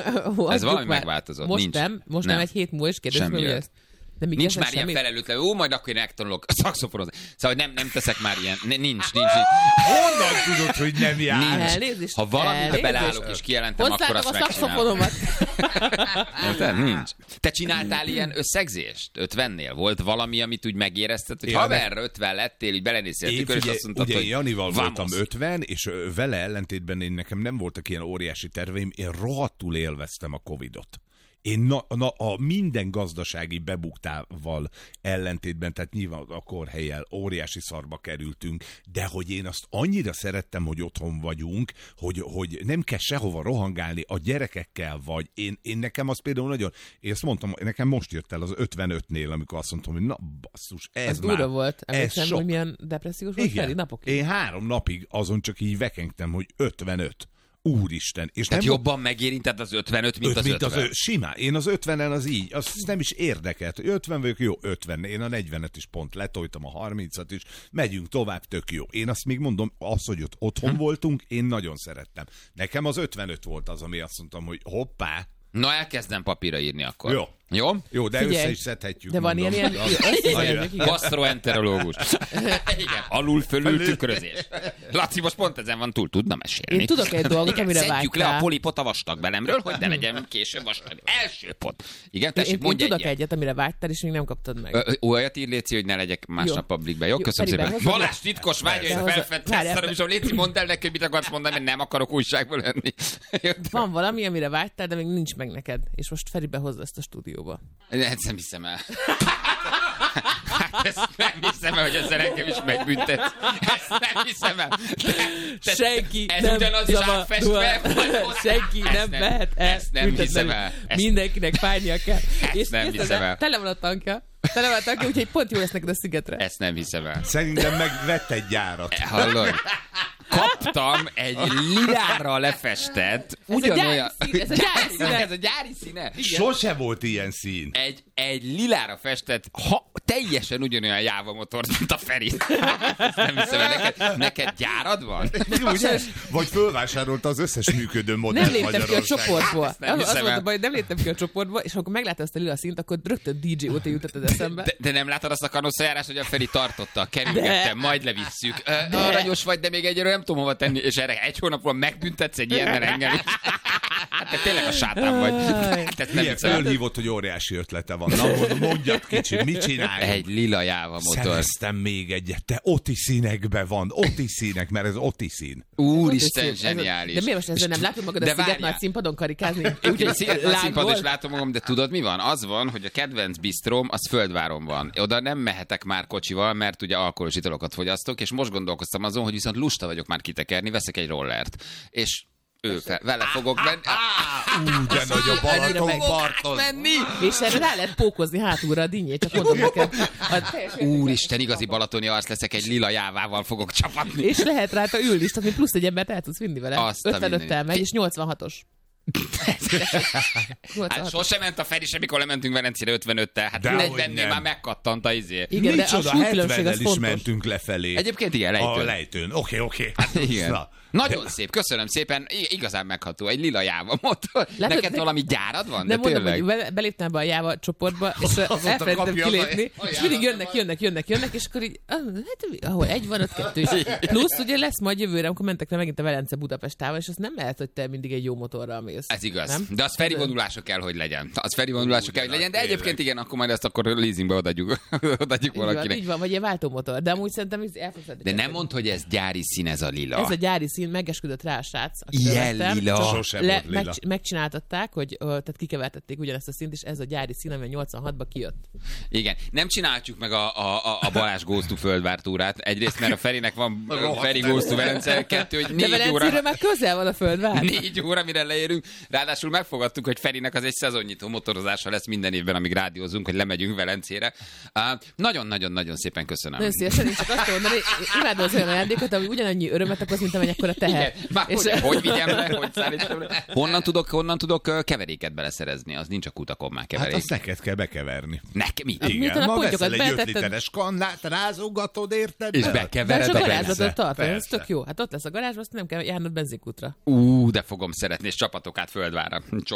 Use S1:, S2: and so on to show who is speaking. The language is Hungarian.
S1: Ez valami megváltozott.
S2: Most
S1: nincs.
S2: nem, most nem egy hét múlva is kérdés, hogy ezt.
S1: De nincs már ilyen felelőtlen, majd akkor én megtanulok szaxofonozni. Szóval nem teszek már ilyen, nincs.
S3: Honnan tudod, hogy nem jár?
S2: Elnézést.
S1: Ha valamibe beleállok és kijelentem, akkor azt megcsinálom. Nincs. Te csináltál ilyen összegzést 50-nél? Volt valami, amit úgy megérezted, hogy haverra 50 lettél, így belenéztél a tükör, és azt mondtad,
S3: ugye
S1: hogy
S3: Janival voltam 50, és vele ellentétben nekem nem voltak ilyen óriási terveim, én rohadtul élveztem a Covidot. Én a minden gazdasági bebuktával ellentétben, tehát nyilván a kórhellyel óriási szarba kerültünk, de hogy én azt annyira szerettem, hogy otthon vagyunk, hogy nem kell sehova rohangálni a gyerekekkel vagy. Én nekem az például nagyon, én ezt mondtam, nekem most jött el az 55-nél, amikor azt mondtam, hogy na basszus, ez már.
S2: Durva volt. Emlékszem, hogy milyen depressziós volt Feri napokig.
S3: Én 3 napig azon csak így vekengtem, hogy 55. Úristen. És
S1: tehát jobban megérinted az 55, mint az 50?
S3: Simán. Én az 50-en az így. Az nem is érdekelt. 50 vagyok, jó, 50. Én a 40-et is pont letoltam, a 30-at is. Megyünk tovább, tök jó. Én azt még mondom, hogy ott otthon voltunk, én nagyon szerettem. Nekem az 55 volt az, ami azt mondtam, hogy hoppá.
S1: Na, elkezdem papírra írni akkor.
S3: Jó, de figyelj, össze is szedhetjük.
S2: De van ilyen
S1: gasztroenterológus. Igen, alul-fölül tükrözés. Laci most pont ezen van túl, tudna mesélni.
S2: Én tudok egy dolgot, amire vágytál.
S1: Szedjük le a polipot a vastag belemről, hogy ne legyen később vastag. Első pont. Igen, tessék, mondj
S2: én tudok egyet, amire vágytál, és még nem kaptad meg.
S1: Olyat ír, Léci, hogy ne legyek másnap publikbe. Jó, köszönöm szépen. Balázs titkos vágya, hogy felfedeztem, és Léci, mondd el neki, mit akarsz mondani, mert nem akarok újságból lenni.
S2: Van valami, amire vágytál, de még nincs meg neked. És most Feri behozza ezt a stúdióba.
S1: Ezt nem hiszem el. Ezt nem hiszem el, hogy ezzel engem is megbüntet. Ezt nem hiszem el.
S2: Senki
S1: ez
S2: nem
S1: ugyanaz is átfestve.
S2: Senki nem vehet el.
S1: Ezt nem hiszem el.
S2: Mindenkinek fájnia kell.
S1: Ezt nem hiszem el.
S2: Tele van a tankja, úgyhogy pont jó lesz neked a szigetre.
S1: Ezt nem hiszem el.
S3: Szerintem megvett egy gyárat.
S1: Hallod? Kaptam egy lilára lefestett, ugyanolyan...
S2: Ez a
S1: gyári színe.
S3: Sose volt ilyen szín.
S1: Egy lilára festett, teljesen ugyanolyan Jáva motort, mint a Feri. Ezt nem hiszem, neked gyárad van?
S3: Ugye? Vagy fölvásárolta az összes működő modellt
S2: Magyarországon. Nem léptem ki a csoportból.
S1: Az
S2: volt a baj, nem léptem ki a csoportból, és akkor meglátod azt a lila színt, akkor rögtön DJ óta jutott eszembe.
S1: De nem látod azt a kanosszajárást, hogy a Feri tartotta, kerülgettem, majd levisszük. Aranyos vagy, de még egyről nem tudom hova tenni, és erre 1 hónapról megbüntetsz egy ilyennel engem. Hát te tényleg a sátán vagy.
S3: Milyen fölhívott, hogy óriási ötlete van. Na, mondjad kicsit, mit csinálj?
S1: Egy lila Jáva motor.
S3: Szereztem még egyet. Te Oti színekben van. Oti színek, mert ez Oti szín.
S1: Úristen, zseniális.
S2: De miért most ezzel nem látod magad a Szigetnád színpadon karikázni?
S1: Úgyhogy Szigetnád színpadon is látom magam, de tudod mi van? Az van, hogy a kedvenc bisztróm az Földváron van. Oda nem mehetek már kocsival, mert ugye alkoholos italokat fogyasztok, és most gondolkoztam azon, hogy viszont lusta vagyok már kitekerni, veszek egy rollert. És vele fogok menni.
S3: De nagy a Balatonparton.
S2: És erre rá lehet pókozni hátulra a dinnyét, csak mondom neked.
S1: Úristen, igazi balatoni arc leszek, egy lila Jávával fogok csapatni.
S2: És lehet rá ülni is, tehát plusz egy embert el tudsz vinni vele. 55-tel megy, és 86-os.
S1: Hát sosem ment a Feri, mikor lementünk Velencére 55-tel. Hát 40-nél már megkattant a izé.
S2: Igen, de a súlykülönbség az
S3: is mentünk lefelé.
S1: Egyébként igen, lejtőn.
S3: A lejtőn. Oké.
S1: Hát igen. Nagyon szép, köszönöm szépen. Igazán megható. Egy lila Jáva motor. Neked valami gyárad van?
S2: Nem mondom, hogy beléptem be a Jáva csoportba, és elfelejtettem kilépni, és mindig jönnek, és akkor így, ahol egy van, ott 2 is. Plusz ugye lesz majd jövőre, amikor mentek le megint a Velence-Budapest távol, és az nem lehet, hogy te mindig egy jó motorral mész.
S1: Ez igaz. Nem? De az Feri vonulása kell, hogy legyen. De egyébként igen, akkor majd ezt akkor leasingbe odaadjuk valakinek.
S2: Így van, vagy egy váltómotor. De amúgy szerintem el fogsz.
S1: De nem mondd, hogy ez gyári szín, ez a lila.
S2: Ez a gyári szín, megesküdött rá a srác.
S1: Ilyen lila.
S3: Sosem volt lila.
S2: Megcsináltatták, hogy tehát kikevertették ugyanezt a színt, és ez a gyári szín, ami 86-ba kijött.
S1: Igen. Nem csináljuk meg a Balázs Goes to Földvár túrát. Egyrészt, mert a Ferinek van Feri Goes to Velence, 2, hogy 4 óra.
S2: De már közel van a Földvár.
S1: 4 óra, mire leérünk. Ráadásul megfogadtuk, hogy Ferinek az egy szezonnyitó motorozása lesz minden évben, amíg rádiózunk, hogy lemegyünk Velencére. Nagyon-nagyon-nagyon szépen köszönöm.
S2: Nagyon szívesen, én csak azt mondani, imádom az olyan ajándékot, ami ugyanannyi örömet okoz, mint amennyekor a teher.
S1: Hogy vigyem le, hogy szállítsam le. Honnan tudok keveréket beleszerezni? Az nincs a kutakon már keverék.
S3: Hát azt neked kell bekeverni.
S1: Nekem?
S3: Igen, ma veszel egy 5 literes kannát, rázogatod, érted?
S1: És bekevered
S2: a garázsdot tart, ez tök jó. Hát ott lesz a garázsban, azt nem kell járnod benzinkútra.
S1: De fogom szeretni, és csapatok át Földvárra.